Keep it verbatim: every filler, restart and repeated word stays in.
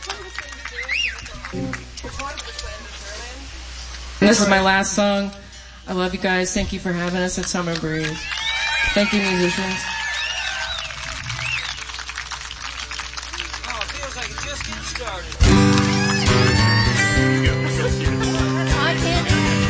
And this is my last song. I love you guys. Thank you for having us at Summer Breeze. Thank you, musicians. Oh, it feels like it's just getting started.